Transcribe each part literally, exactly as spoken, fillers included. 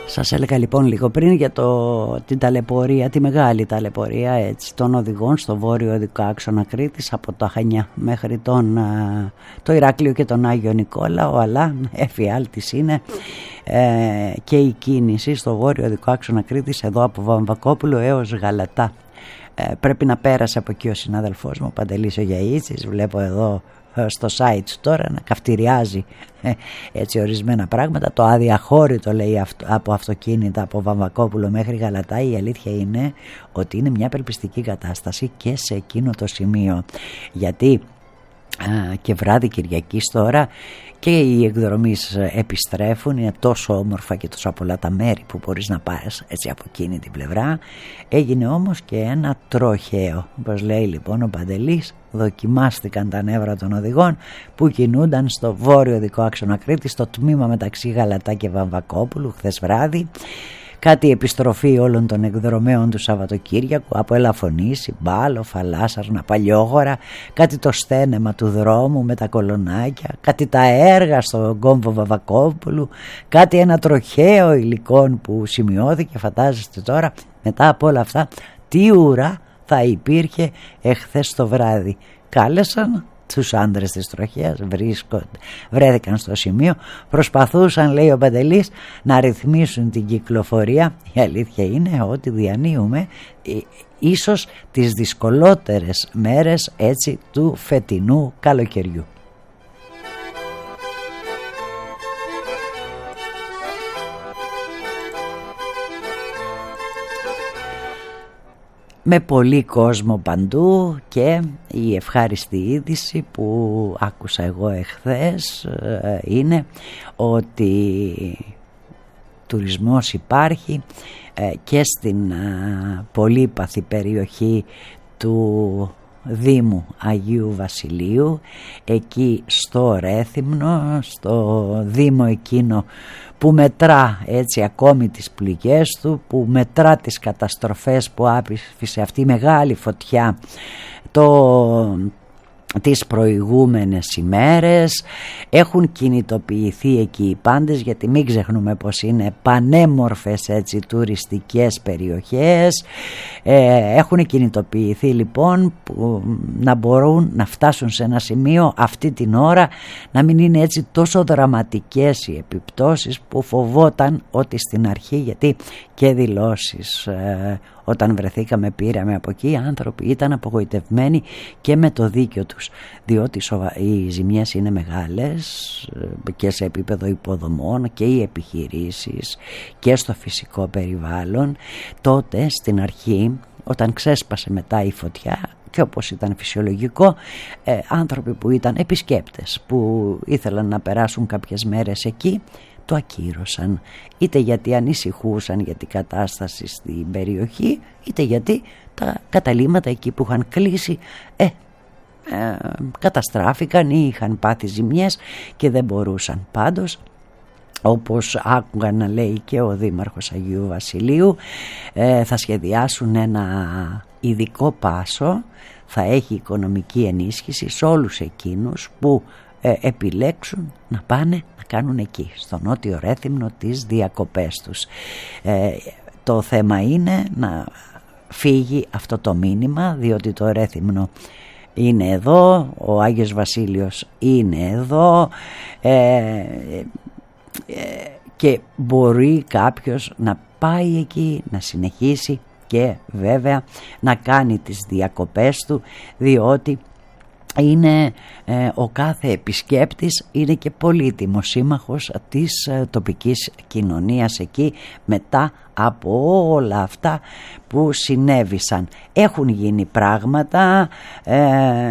Σας έλεγα λοιπόν λίγο πριν για το, την ταλαιπωρία, τη μεγάλη ταλαιπωρία έτσι, των οδηγών στο βόρειο οδικό άξονα Κρήτης από το Χανιά μέχρι τον, το Ηράκλειο και τον Άγιο Νικόλαο, αλλά εφιάλτης είναι ε, και η κίνηση στο βόρειο οδικό άξονα Κρήτης εδώ από Βαμβακόπουλο έως Γαλατά. Ε, πρέπει να πέρασε από εκεί ο συνάδελφός μου Παντελής ο Γιαΐτσης, βλέπω εδώ στο site τώρα να καυτηριάζει ε, έτσι ορισμένα πράγματα. Το αδιαχώρητο λέει αυτο, από αυτοκίνητα από Βαμβακόπουλο μέχρι Γαλατά. Η αλήθεια είναι ότι είναι μια απελπιστική κατάσταση και σε εκείνο το σημείο, γιατί α, και βράδυ Κυριακής τώρα και οι εκδρομείς επιστρέφουν, είναι τόσο όμορφα και τόσο πολλά τα μέρη που μπορείς να πας έτσι από εκείνη την πλευρά. Έγινε όμως και ένα τροχαίο, όπως λέει λοιπόν ο Παντελής, δοκιμάστηκαν τα νεύρα των οδηγών που κινούνταν στο βόρειο οδικό άξονα Κρήτης, στο τμήμα μεταξύ Γαλατά και Βαμβακόπουλου χθες βράδυ. Κάτι επιστροφή όλων των εκδρομέων του Σαββατοκύριακου από Ελαφωνήσι, Μπάλο, Φαλάσσαρνα, Παλιόγορα, κάτι το στένεμα του δρόμου με τα κολονάκια, κάτι τα έργα στο κόμβο Βαμβακόπουλου, κάτι ένα τροχαίο υλικών που σημειώθηκε. Φαντάζεστε τώρα μετά από όλα αυτά τι ουρά θα υπήρχε εχθές το βράδυ. Κάλεσαν τους άντρες της τροχέας, βρέθηκαν στο σημείο, προσπαθούσαν, λέει ο Παντελής, να ρυθμίσουν την κυκλοφορία. Η αλήθεια είναι ότι διανύουμε ίσως τις δυσκολότερες μέρες έτσι του φετινού καλοκαιριού. Με πολύ κόσμο παντού, και η ευχάριστη είδηση που άκουσα εγώ εχθές είναι ότι τουρισμός υπάρχει και στην πολύπαθη περιοχή του Δήμου Αγίου Βασιλείου, εκεί στο Ρέθυμνο, στο Δήμο εκείνο που μετρά έτσι ακόμη τις πληγές του, που μετρά τις καταστροφές που άφησε αυτή η μεγάλη φωτιά το τις προηγούμενες ημέρες. Έχουν κινητοποιηθεί εκεί οι πάντες, γιατί μην ξεχνούμε πως είναι πανέμορφες έτσι τουριστικές περιοχές. ε, έχουν κινητοποιηθεί λοιπόν που να μπορούν να φτάσουν σε ένα σημείο αυτή την ώρα να μην είναι έτσι τόσο δραματικές οι επιπτώσεις που φοβόταν ότι στην αρχή, γιατί και δηλώσεις ε, όταν βρεθήκαμε πήραμε από εκεί, οι άνθρωποι ήταν απογοητευμένοι και με το δίκιο τους, διότι οι ζημιές είναι μεγάλες και σε επίπεδο υποδομών και οι επιχειρήσεις και στο φυσικό περιβάλλον. Τότε στην αρχή, όταν ξέσπασε μετά η φωτιά, και όπως ήταν φυσιολογικό, ε, άνθρωποι που ήταν επισκέπτες που ήθελαν να περάσουν κάποιες μέρες εκεί το ακύρωσαν, είτε γιατί ανησυχούσαν για την κατάσταση στην περιοχή, είτε γιατί τα καταλύματα εκεί που είχαν κλείσει ε, ε, καταστράφηκαν ή είχαν πάθει ζημιές και δεν μπορούσαν. Πάντως, όπως άκουγα να λέει και ο Δήμαρχος Αγίου Βασιλείου, ε, θα σχεδιάσουν ένα ειδικό πάσο, θα έχει οικονομική ενίσχυση σε όλους εκείνους που ε, επιλέξουν να πάνε να κάνουν εκεί, στο Νότιο Ρέθυμνο, τις διακοπές τους. Ε, το θέμα είναι να φύγει αυτό το μήνυμα, διότι το Ρέθυμνο είναι εδώ, ο Άγιος Βασίλειος είναι εδώ, ε, ε, και μπορεί κάποιος να πάει εκεί, να συνεχίσει και βέβαια να κάνει τις διακοπές του, διότι είναι ε, ο κάθε επισκέπτης είναι και πολύτιμος σύμμαχος της ε, τοπικής κοινωνίας εκεί, μετά από όλα αυτά που συνέβησαν. Έχουν γίνει πράγματα, ε,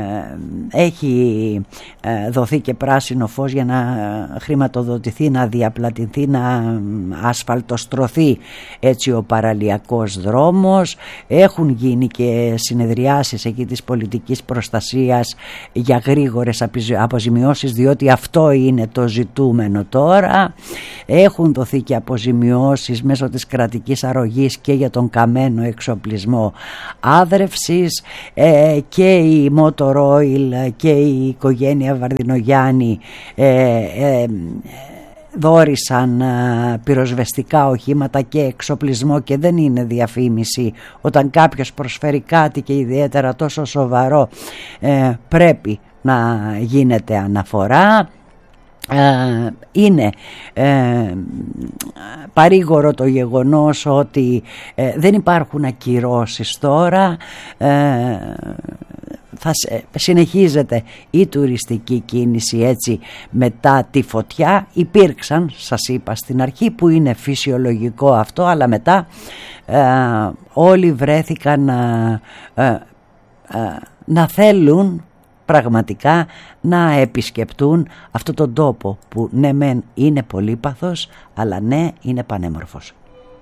έχει ε, δοθεί και πράσινο φως για να χρηματοδοτηθεί, να διαπλατηθεί, να ασφαλτοστρωθεί έτσι ο παραλιακός δρόμος. Έχουν γίνει και συνεδριάσεις εκεί της πολιτικής προστασίας για γρήγορες αποζημιώσεις, διότι αυτό είναι το ζητούμενο τώρα. Έχουν δοθεί και αποζημιώσεις μέσω της κρατικής αρρωγής και για τον καμένο εξοπλισμό άδρευσης, ε, και η Motor Oil και η οικογένεια Βαρδινογιάννη ε, ε, δώρησαν πυροσβεστικά οχήματα και εξοπλισμό και δεν είναι διαφήμιση όταν κάποιος προσφέρει κάτι και ιδιαίτερα τόσο σοβαρό, ε, πρέπει να γίνεται αναφορά. Ε, είναι ε, παρήγορο το γεγονός ότι ε, δεν υπάρχουν ακυρώσεις τώρα, ε, θα συνεχίζεται η τουριστική κίνηση έτσι μετά τη φωτιά. Υπήρξαν, σας είπα στην αρχή, που είναι φυσιολογικό αυτό, αλλά μετά ε, όλοι βρέθηκαν ε, ε, ε, να θέλουν πραγματικά να επισκεπτούν αυτόν τον τόπο που ναι μεν είναι πολύπαθος, αλλά ναι είναι πανέμορφος.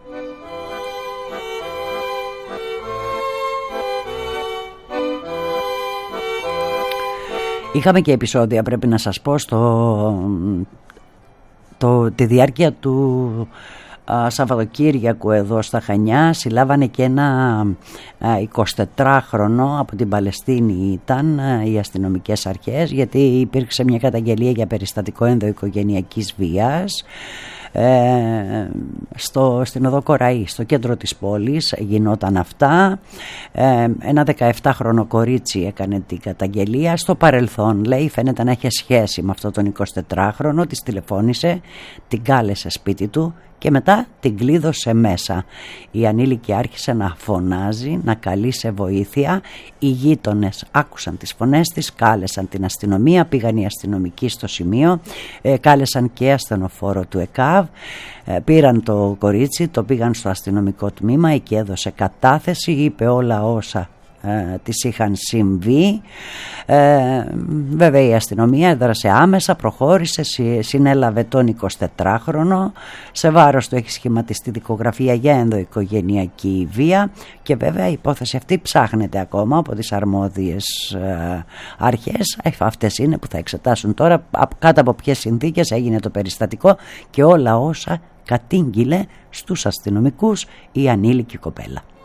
Είχαμε και επεισόδια, πρέπει να σας πω, στο, το, τη διάρκεια του Σαββατοκύριακου εδώ στα Χανιά. Συλλάβανε και ένα εικοσιτετράχρονο από την Παλαιστίνη, ήταν οι αστυνομικές αρχές, γιατί υπήρξε μια καταγγελία για περιστατικό ενδοοικογενειακής βίας ε, στο, στην οδό Κοραή, στο κέντρο της πόλης γινόταν αυτά. ε, ένα δεκαεπτάχρονο κορίτσι έκανε την καταγγελία. Στο παρελθόν, λέει, φαίνεται να είχε σχέση με αυτόν τον εικοσιτετράχρονο, της τηλεφώνησε, την κάλεσε σπίτι του και μετά την κλείδωσε μέσα. Η ανήλικη άρχισε να φωνάζει, να καλεί σε βοήθεια. Οι γείτονες άκουσαν τις φωνές της, κάλεσαν την αστυνομία, πήγαν οι αστυνομικοί στο σημείο, ε, κάλεσαν και ασθενοφόρο του ΕΚΑΒ, ε, πήραν το κορίτσι, το πήγαν στο αστυνομικό τμήμα, εκεί έδωσε κατάθεση, είπε όλα όσα Ε, τις είχαν συμβεί. ε, βέβαια η αστυνομία έδρασε άμεσα, προχώρησε, συνέλαβε τον εικοσιτετράχρονο, σε βάρος του έχει σχηματιστεί δικογραφία για ενδοοικογενειακή βία και βέβαια η υπόθεση αυτή ψάχνεται ακόμα από τις αρμόδιες ε, αρχές. ε, αυτές είναι που θα εξετάσουν τώρα κάτω από ποιες συνθήκες έγινε το περιστατικό και όλα όσα κατήγγειλε στους αστυνομικούς η ανήλικη κοπέλα.